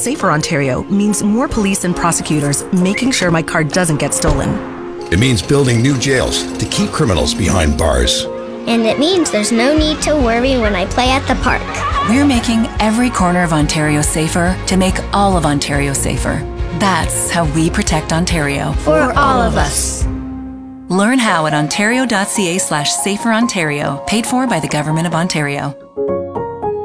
Safer Ontario means more police and prosecutors making sure my car doesn't get stolen. It means building new jails to keep criminals behind bars. And it means there's no need to worry when I play at the park. We're making every corner of Ontario safer to make all of Ontario safer. That's how we protect Ontario. For all of us. Learn how at ontario.ca/saferontario, paid for by the Government of Ontario.